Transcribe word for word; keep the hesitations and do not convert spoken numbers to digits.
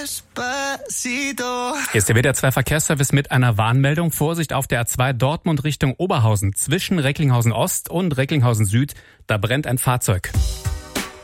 Hier ist der W D R zwei Verkehrsservice mit einer Warnmeldung. Vorsicht auf der A zwei Dortmund Richtung Oberhausen. Zwischen Recklinghausen Ost und Recklinghausen Süd, da brennt ein Fahrzeug.